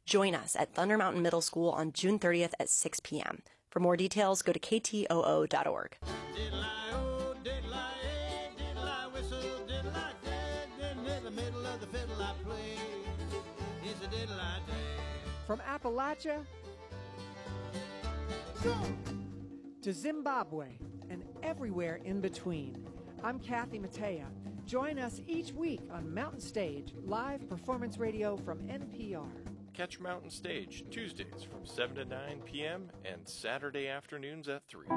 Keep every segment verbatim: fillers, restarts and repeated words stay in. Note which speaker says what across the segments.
Speaker 1: Join us at Thunder Mountain Middle School on June thirtieth at six p.m. For more details, go to k t o o dot org.
Speaker 2: From Appalachia to Zimbabwe and everywhere in between, I'm Kathy Mattea. Join us each week on Mountain Stage, live performance radio from N P R.
Speaker 3: Catch Mountain Stage Tuesdays from seven to nine p.m. and Saturday afternoons at three.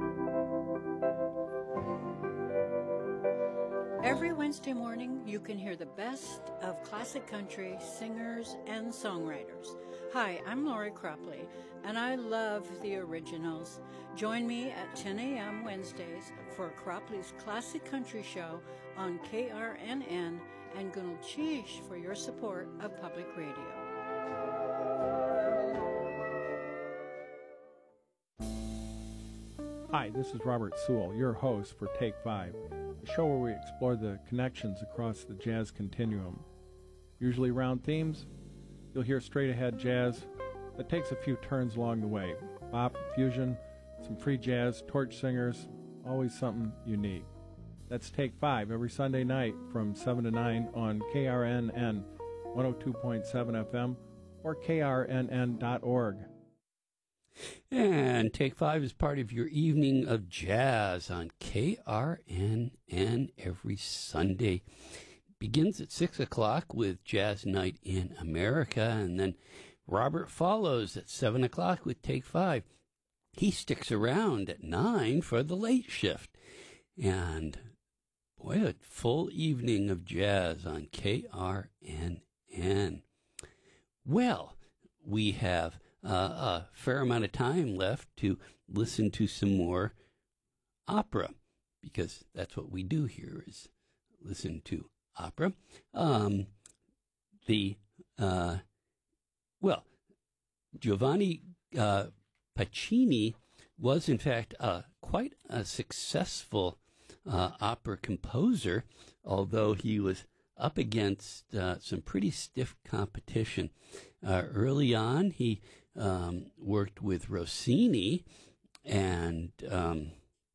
Speaker 4: Every Wednesday morning, you can hear the best of classic country singers and songwriters. Hi, I'm Lori Cropley, and I love the originals. Join me at ten a.m. Wednesdays for Cropley's Classic Country Show on K R N N and Gunal Chish for your support of public radio.
Speaker 5: Hi, this is Robert Sewell, your host for Take Five, a show where we explore the connections across the jazz continuum. Usually around themes, you'll hear straight-ahead jazz that takes a few turns along the way. Bop, fusion, some free jazz, torch singers, always something unique. That's Take Five every Sunday night from seven to nine on K R N N one oh two point seven F M or K R N N dot org.
Speaker 6: And Take Five is part of your evening of jazz on K R N N every Sunday. Begins at six o'clock with Jazz Night in America, and then Robert follows at seven o'clock with Take Five. He sticks around at nine for the late shift. And boy, a full evening of jazz on K R N N. Well, we have uh, a fair amount of time left to listen to some more opera, because that's what we do here, is listen to opera. Um, the, uh, well, Giovanni uh, Pacini was, in fact, uh, quite a successful uh, opera composer, although he was up against uh, some pretty stiff competition. Uh, early on, he um, worked with Rossini, and um,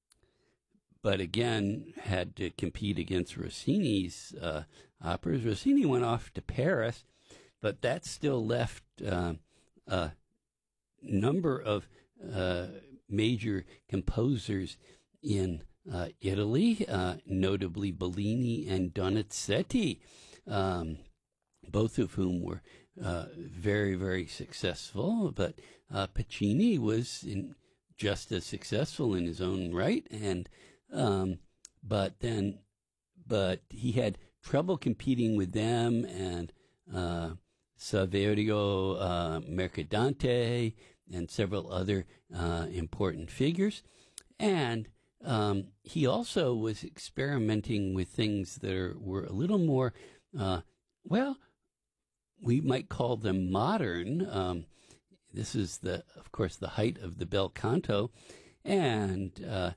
Speaker 6: but again had to compete against Rossini's uh, operas. Rossini went off to Paris, but that still left uh, a number of uh, major composers in uh, Italy, uh, notably Bellini and Donizetti, um, both of whom were uh, very, very successful. But uh, Pacini was in, just as successful in his own right, and um, but then, but he had trouble competing with them and uh, Saverio uh, Mercadante and several other uh, important figures. And um, he also was experimenting with things that are, were a little more, uh, well, we might call them modern. Um, this is, the, of course, the height of the bel canto. And uh,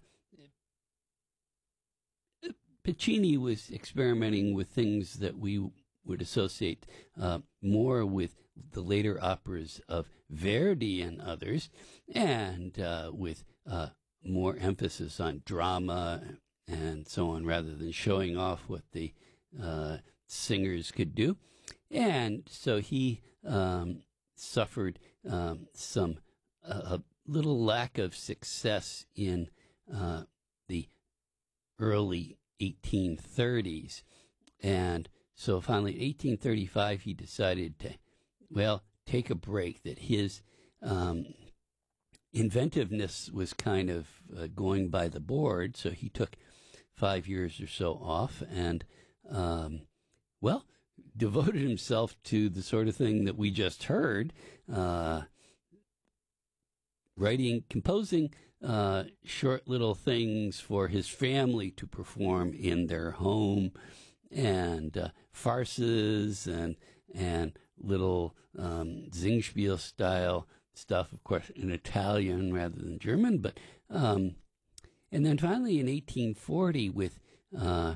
Speaker 6: Pacini was experimenting with things that we would associate uh, more with the later operas of Verdi and others, and uh, with uh, more emphasis on drama and so on, rather than showing off what the uh, singers could do. And so he um, suffered um, some uh, a little lack of success in uh, the early eighteen thirties, and so finally, in eighteen thirty-five, he decided to, well, take a break, that his um, inventiveness was kind of uh, going by the board. So he took five years or so off and, um, well, devoted himself to the sort of thing that we just heard, uh, writing, composing uh, short little things for his family to perform in their home, and uh, farces and and little um, Singspiel style stuff, of course, in Italian rather than German. But um, and then finally in eighteen forty, with uh,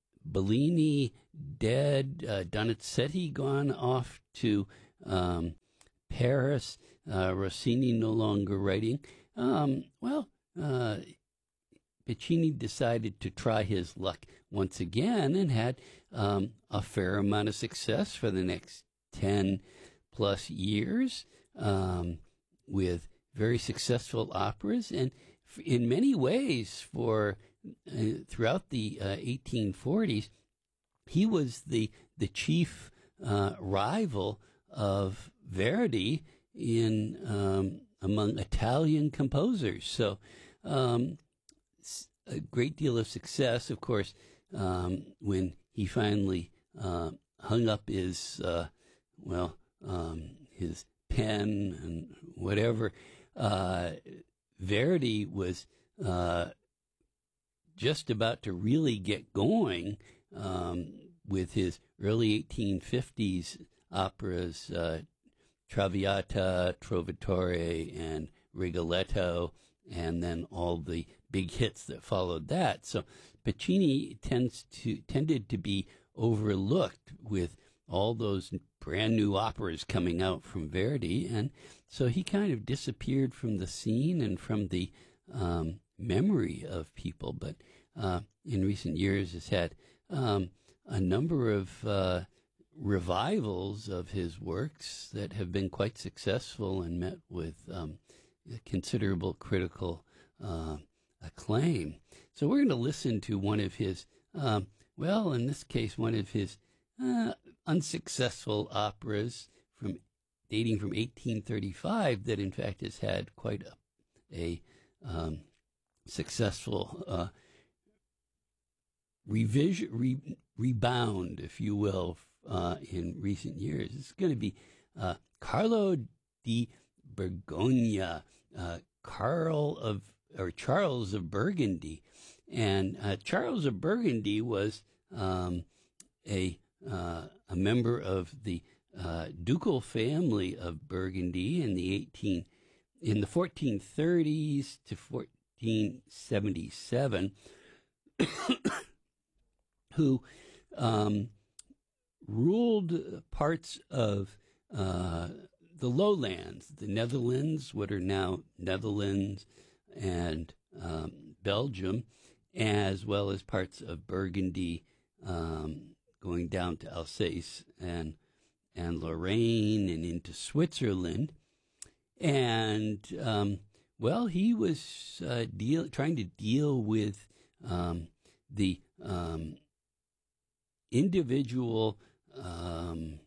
Speaker 6: Bellini dead, uh, Donizetti gone off to um, Paris, uh, Rossini no longer writing, um, well, uh, Piccini decided to try his luck once again and had um, a fair amount of success for the next ten plus years um, with very successful operas. And f- in many ways, for uh, throughout the uh, eighteen forties, he was the, the chief uh, rival of Verdi in um, among Italian composers. So um, a great deal of success. Of course, um, when he finally uh, hung up his, uh, well, um, his pen and whatever, uh, Verdi was uh, just about to really get going um, with his early eighteen fifties operas, uh, Traviata, Trovatore, and Rigoletto, and then all the big hits that followed that. So Piccini tends to tended to be overlooked with all those brand new operas coming out from Verdi, and so he kind of disappeared from the scene and from the um, memory of people. But uh, in recent years has had um, a number of uh, revivals of his works that have been quite successful and met with um, considerable critical uh, acclaim. So we're going to listen to one of his, um, well, in this case, one of his uh, unsuccessful operas from dating from eighteen thirty-five that, in fact, has had quite a, a um, successful uh, revision, re- rebound, if you will, uh, in recent years. It's going to be uh, Carlo di Borgogna, uh, Carl of or Charles of Burgundy, and uh, Charles of Burgundy was um, a uh, a member of the uh, ducal family of Burgundy in the eighteen in the fourteen thirties to fourteen seventy-seven, who um, ruled parts of uh, the lowlands, the Netherlands, what are now Netherlands and um, Belgium, as well as parts of Burgundy, um, going down to Alsace and and Lorraine and into Switzerland. And um, well, he was uh, deal trying to deal with um, the um, individual um,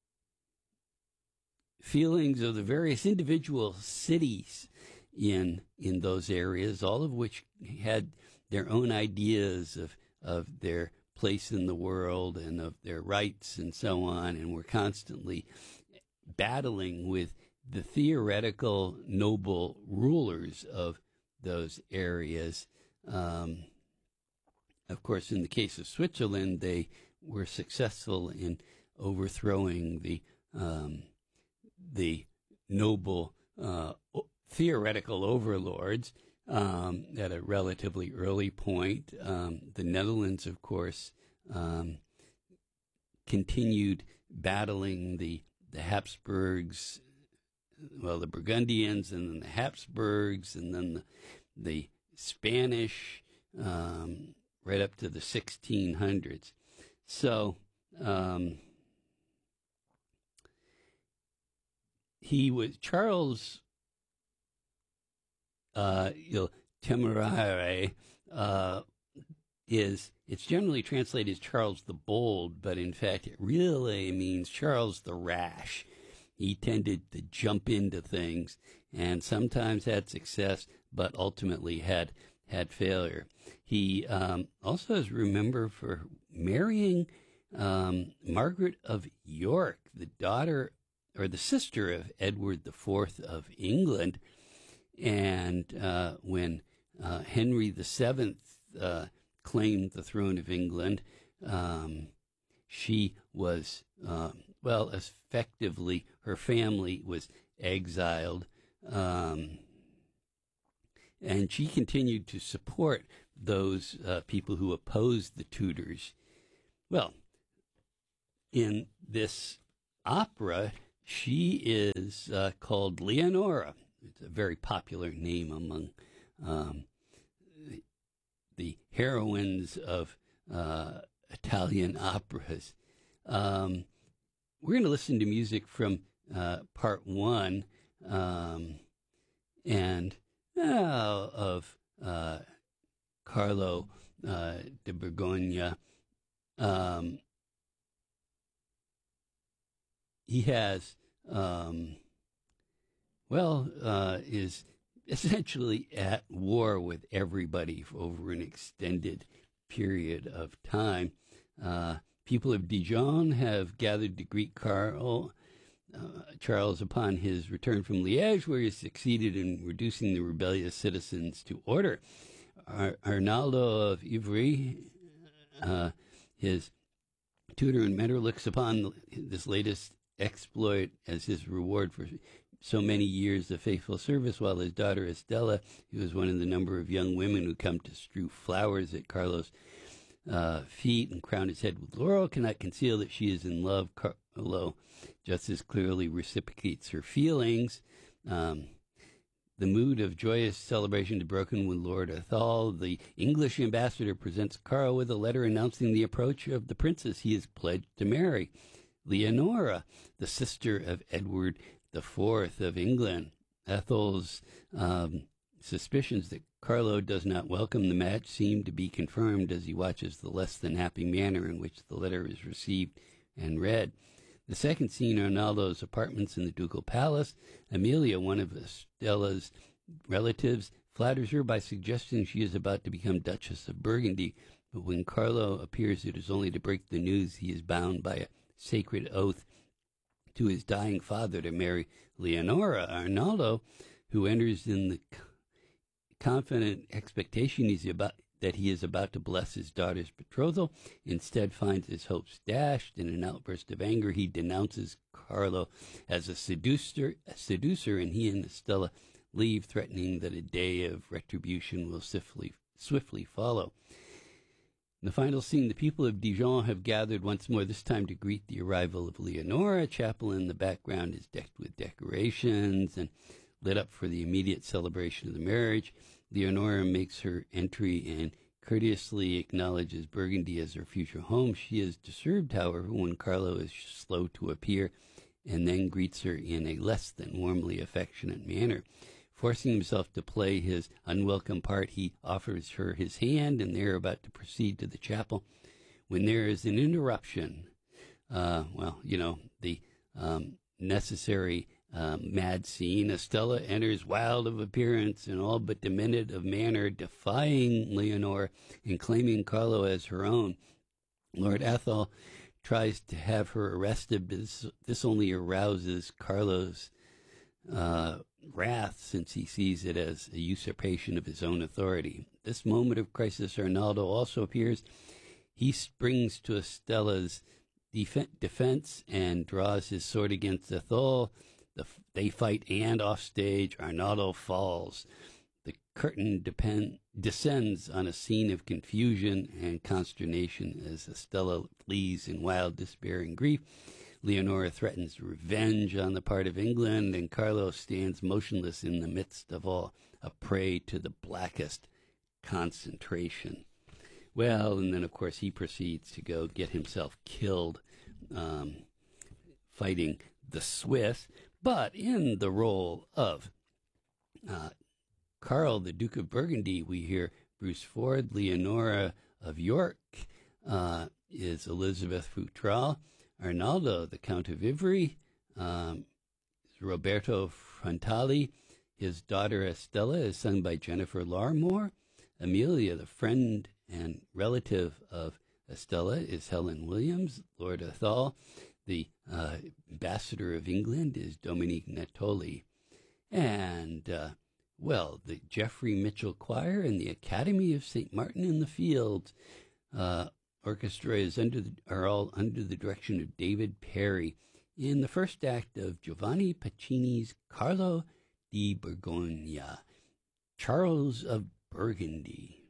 Speaker 6: feelings of the various individual cities in in those areas, all of which had their own ideas of of their place in the world and of their rights and so on, and were constantly battling with the theoretical noble rulers of those areas. Um, of course, in the case of Switzerland, they were successful in overthrowing the um, the noble uh, theoretical overlords um, at a relatively early point. Um, the Netherlands, of course, um, continued battling the, the Habsburgs, well, the Burgundians, and then the Habsburgs, and then the, the Spanish, um, right up to the sixteen hundreds. So um, he was Charles uh, you know, Temeraire uh, is it's generally translated as Charles the Bold, but in fact it really means Charles the Rash. He tended to jump into things and sometimes had success, but ultimately had had failure. He um, also is remembered for marrying um, Margaret of York, the daughter or the sister of Edward the Fourth of England. And uh, when uh, Henry the Seventh uh, claimed the throne of England, um, she was, uh, well, effectively, her family was exiled. Um, and she continued to support those uh, people who opposed the Tudors. Well, in this opera, She is uh, called Leonora. It's a very popular name among um, the, the heroines of uh, Italian operas. Um, we're going to listen to music from uh, part one um, and uh, of uh, Carlo uh, de Borgogna. Um, he has, um, well, uh, is essentially at war with everybody over an extended period of time. Uh, people of Dijon have gathered to greet Carl, uh, Charles upon his return from Liège, where he succeeded in reducing the rebellious citizens to order. Ar- Arnaldo of Ivry, uh, his tutor and mentor, looks upon this latest exploit as his reward for so many years of faithful service, while his daughter Estella, who is one of the number of young women who come to strew flowers at Carlo's uh, feet and crown his head with laurel, cannot conceal that she is in love. Carlo just as clearly reciprocates her feelings. Um, the mood of joyous celebration is broken when Lord Athol, the English ambassador, presents Carlo with a letter announcing the approach of the princess he is pledged to marry, Leonora, the sister of Edward the Fourth of England. Athol's um, suspicions that Carlo does not welcome the match seem to be confirmed as he watches the less than happy manner in which the letter is received and read. The second scene, Arnaldo's apartments in the ducal palace. Amelia, one of Estella's relatives, flatters her by suggesting she is about to become Duchess of Burgundy. But when Carlo appears, it is only to break the news he is bound by a sacred oath to his dying father to marry Leonora. Arnaldo, who enters in the confident expectation he's about, that he is about to bless his daughter's betrothal, instead finds his hopes dashed. In an outburst of anger, he denounces Carlo as a seducer, a seducer, and he and Estella leave, threatening that a day of retribution will swiftly, swiftly follow. In the final scene, the people of Dijon have gathered once more, this time to greet the arrival of Leonora. A chapel in the background is decked with decorations and lit up for the immediate celebration of the marriage. Leonora makes her entry and courteously acknowledges Burgundy as her future home. She is disturbed, however, when Carlo is slow to appear and then greets her in a less than warmly affectionate manner. Forcing himself to play his unwelcome part, he offers her his hand, and they are about to proceed to the chapel when there is an interruption. Uh, well, you know, the um, necessary um, mad scene. Estella enters wild of appearance and all but demented of manner, defying Leonora and claiming Carlo as her own. Lord Athol tries to have her arrested, but this, this only arouses Carlo's uh, wrath, since he sees it as a usurpation of his own authority. This moment of crisis, Arnaldo also appears. He springs to Estella's def- defense and draws his sword against Athol. The, they fight, and off stage, Arnaldo falls. The curtain depend, descends on a scene of confusion and consternation as Estella flees in wild despair and grief. Leonora threatens revenge on the part of England, and Carlo stands motionless in the midst of all, a prey to the blackest concentration. Well, and then, of course, he proceeds to go get himself killed um, fighting the Swiss. But in the role of uh, Carl, the Duke of Burgundy, we hear Bruce Ford. Leonora of York uh, is Elizabeth Futrell. Arnaldo, the Count of Ivry, um, is Roberto Frontali. His daughter Estella is sung by Jennifer Larmore. Amelia, the friend and relative of Estella, is Helen Williams. Lord Athol, the uh, ambassador of England, is Dominique Natoli. And, uh, well, the Geoffrey Mitchell Choir and the Academy of Saint Martin in the Fields uh, orchestra is under the, are all under the direction of David Perry in the first act of Giovanni Puccini's Carlo di Borgogna, Charles of Burgundy.